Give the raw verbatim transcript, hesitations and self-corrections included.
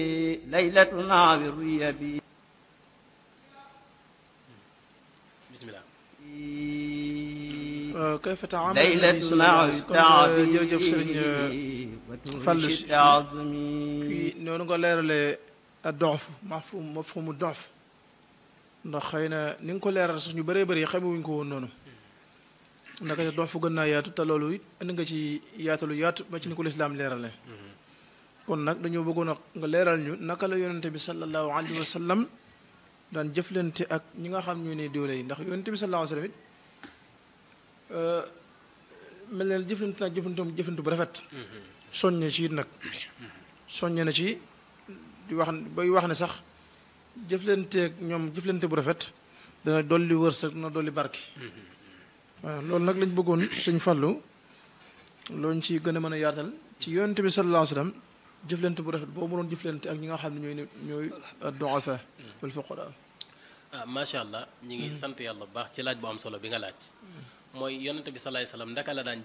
ليلتنا بالريب bismillah. kayfa ta'amul ليلتنا jërëjëf sëriñ Fallou si fii noonu nga leeralee dof mafhum mafhumu dof ndax xëy na ni nga ko leeral sax ñu bëree bëri xamewuñ ko woon noonu ndaka dof fu gën naa yaatu te loolu it indi nga ci yaatalu yaatu ba ci ni ko lislaam leerale kon nag dañoo bëggoon a nga leeral ñu naka la yonente bi sallallahu alayhi wa sallam daan jëflante ak ñi nga xam ñu ne doole yi ndax yonente bi sallallahu alayhi wa sallam it mel na jëflante nag jëflanteem jëflante bu rafet soññe ci it nag soññe na ci di wax bay wax ne sax jëflanteeg ñoom jëflante bu rafet dana dolli wërsëg dana dolli barki waaw loolu nag lañ bëggoon sëñ Fallou looñ ci gën a mën a yaatal ci yonent bi sallallahu alayhi wa sallam jëflante bu rafet boo mënoon jëflante ak ñi nga xam ne ñooy ñooy ad-du'afa wal fuqara ah macha allah ñu ngi sant yàlla bu baax ci laaj bu am solo bi nga laaj mooy yonent bi sallallahu alayhi wa sallam ndaka la daan